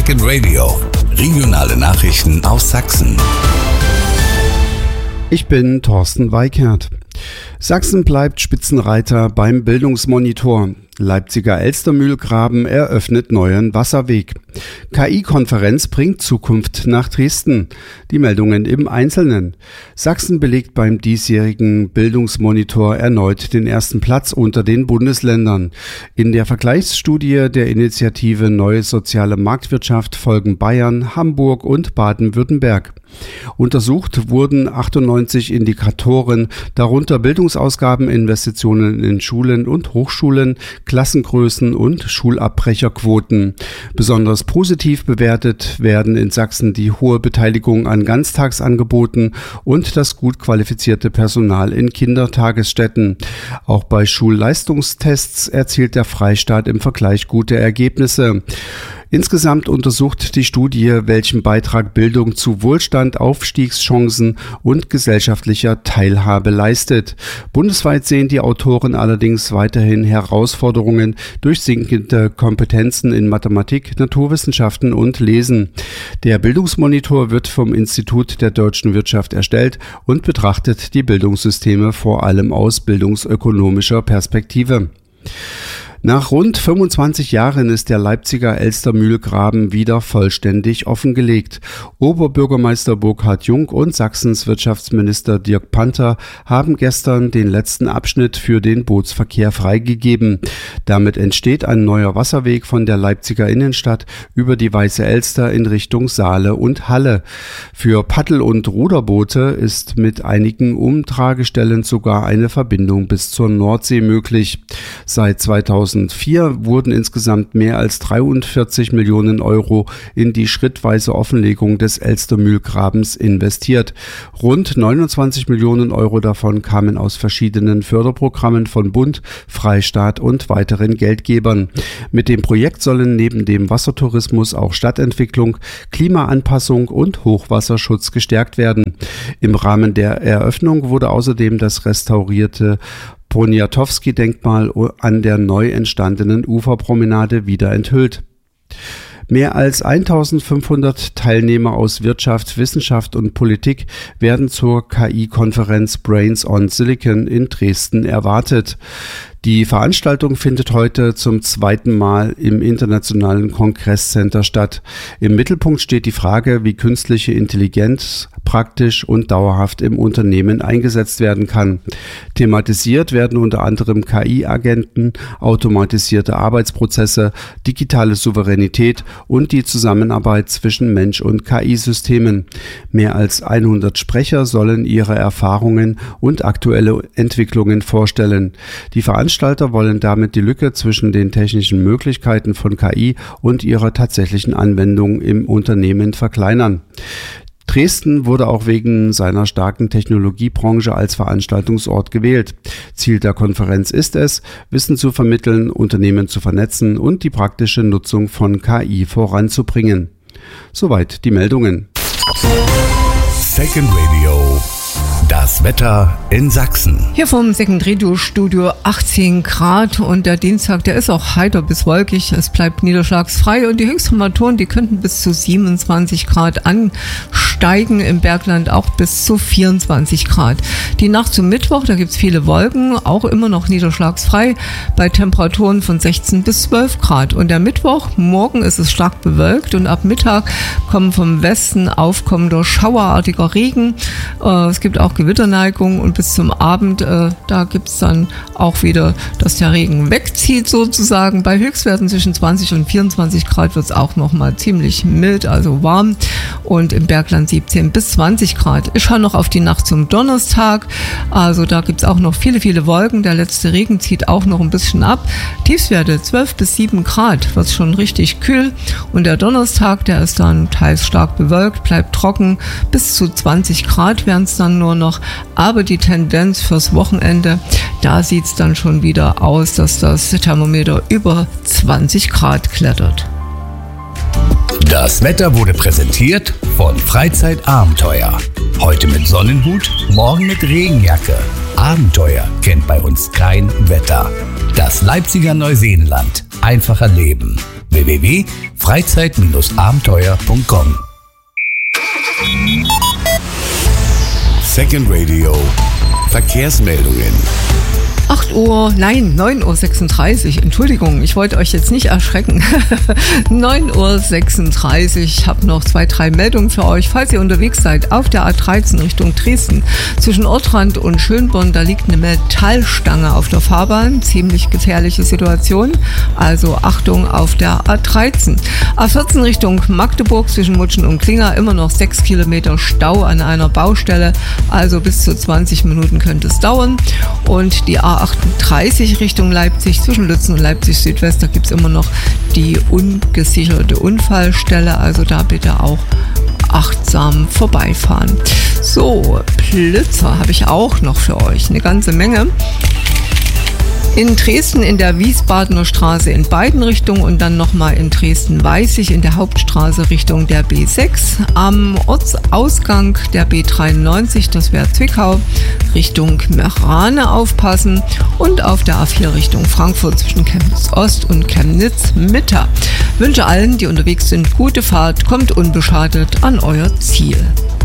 Second Radio. Regionale Nachrichten aus Sachsen. Ich bin Thorsten Weikert. Sachsen bleibt Spitzenreiter beim Bildungsmonitor. Leipziger Elstermühlgraben eröffnet neuen Wasserweg. KI-Konferenz bringt Zukunft nach Dresden. Die Meldungen im Einzelnen. Sachsen belegt beim diesjährigen Bildungsmonitor erneut den ersten Platz unter den Bundesländern. In der Vergleichsstudie der Initiative Neue Soziale Marktwirtschaft folgen Bayern, Hamburg und Baden-Württemberg. Untersucht wurden 98 Indikatoren, darunter Bildungsausgaben, Investitionen in Schulen und Hochschulen, Klassengrößen und Schulabbrecherquoten. Besonders positiv bewertet werden in Sachsen die hohe Beteiligung an Ganztagsangeboten und das gut qualifizierte Personal in Kindertagesstätten. Auch bei Schulleistungstests erzielt der Freistaat im Vergleich gute Ergebnisse. Insgesamt untersucht die Studie, welchen Beitrag Bildung zu Wohlstand, Aufstiegschancen und gesellschaftlicher Teilhabe leistet. Bundesweit sehen die Autoren allerdings weiterhin Herausforderungen durch sinkende Kompetenzen in Mathematik, Naturwissenschaften und Lesen. Der Bildungsmonitor wird vom Institut der deutschen Wirtschaft erstellt und betrachtet die Bildungssysteme vor allem aus bildungsökonomischer Perspektive. Nach rund 25 Jahren ist der Leipziger Elstermühlgraben wieder vollständig offengelegt. Oberbürgermeister Burkhard Jung und Sachsens Wirtschaftsminister Dirk Panther haben gestern den letzten Abschnitt für den Bootsverkehr freigegeben. Damit entsteht ein neuer Wasserweg von der Leipziger Innenstadt über die Weiße Elster in Richtung Saale und Halle. Für Paddel- und Ruderboote ist mit einigen Umtragestellen sogar eine Verbindung bis zur Nordsee möglich. Seit 2004 wurden insgesamt mehr als 43 Millionen Euro in die schrittweise Offenlegung des Elstermühlgrabens investiert. Rund 29 Millionen Euro davon kamen aus verschiedenen Förderprogrammen von Bund, Freistaat und weiteren Geldgebern. Mit dem Projekt sollen neben dem Wassertourismus auch Stadtentwicklung, Klimaanpassung und Hochwasserschutz gestärkt werden. Im Rahmen der Eröffnung wurde außerdem das restaurierte Poniatowski-Denkmal an der neu entstandenen Uferpromenade wieder enthüllt. Mehr als 1500 Teilnehmer aus Wirtschaft, Wissenschaft und Politik werden zur KI-Konferenz Brains on Silicon in Dresden erwartet. Die Veranstaltung findet heute zum zweiten Mal im Internationalen Kongresscenter statt. Im Mittelpunkt steht die Frage, wie künstliche Intelligenz praktisch und dauerhaft im Unternehmen eingesetzt werden kann. Thematisiert werden unter anderem KI-Agenten, automatisierte Arbeitsprozesse, digitale Souveränität und die Zusammenarbeit zwischen Mensch und KI-Systemen. Mehr als 100 Sprecher sollen ihre Erfahrungen und aktuelle Entwicklungen vorstellen. Die Veranstalter wollen damit die Lücke zwischen den technischen Möglichkeiten von KI und ihrer tatsächlichen Anwendung im Unternehmen verkleinern. Dresden wurde auch wegen seiner starken Technologiebranche als Veranstaltungsort gewählt. Ziel der Konferenz ist es, Wissen zu vermitteln, Unternehmen zu vernetzen und die praktische Nutzung von KI voranzubringen. Soweit die Meldungen. Second Radio. Das Wetter in Sachsen. Hier vom Second Radio Studio 18 Grad und der Dienstag, der ist auch heiter bis wolkig. Es bleibt niederschlagsfrei und die Höchsttemperaturen, die könnten bis zu 27 Grad ansteigen, im Bergland auch bis zu 24 Grad. Die Nacht zum Mittwoch, da gibt's viele Wolken, auch immer noch niederschlagsfrei bei Temperaturen von 16 bis 12 Grad. Und der Mittwoch, morgen ist es stark bewölkt und ab Mittag kommen vom Westen aufkommender schauerartiger Regen. Es gibt auch Gewitterneigung und bis zum Abend, da gibt es dann auch wieder, dass der Regen wegzieht sozusagen. Bei Höchstwerten zwischen 20 und 24 Grad wird es auch nochmal ziemlich mild, also warm und im Bergland 17 bis 20 Grad. Ich schaue noch auf die Nacht zum Donnerstag, also da gibt es auch noch viele, viele Wolken. Der letzte Regen zieht auch noch ein bisschen ab. Tiefstwerte 12 bis 7 Grad, wird schon richtig kühl und der Donnerstag, der ist dann teils stark bewölkt, bleibt trocken, bis zu 20 Grad werden es dann nur noch, aber die Tendenz fürs Wochenende, da sieht es dann schon wieder aus, dass das Thermometer über 20 Grad klettert. Das Wetter wurde präsentiert von Freizeitabenteuer. Heute mit Sonnenhut, morgen mit Regenjacke. Abenteuer kennt bei uns kein Wetter. Das Leipziger Neuseenland. einfacher leben. www.freizeit-abenteuer.com. Second Radio. Verkehrsmeldungen. 9:36 Uhr. Entschuldigung, ich wollte euch jetzt nicht erschrecken. 9:36 Uhr. Ich habe noch 2-3 Meldungen für euch. Falls ihr unterwegs seid auf der A13 Richtung Dresden, zwischen Ortrand und Schönborn, da liegt eine Metallstange auf der Fahrbahn. Ziemlich gefährliche Situation. Also Achtung auf der A13. A14 Richtung Magdeburg, zwischen Mutschen und Klinger, immer noch 6 Kilometer Stau an einer Baustelle. Also bis zu 20 Minuten könnte es dauern. Und die A38 Richtung Leipzig, zwischen Lützen und Leipzig Südwest, da gibt es immer noch die ungesicherte Unfallstelle, also da bitte auch achtsam vorbeifahren. So, Blitzer habe ich auch noch für euch, eine ganze Menge. In Dresden in der Wiesbadener Straße in beiden Richtungen und dann nochmal in Dresden-Weißig in der Hauptstraße Richtung der B6. Am Ortsausgang der B93, das wäre Zwickau, Richtung Meerane aufpassen und auf der A4 Richtung Frankfurt zwischen Chemnitz Ost und Chemnitz Mitte. Wünsche allen, die unterwegs sind, gute Fahrt, kommt unbeschadet an euer Ziel.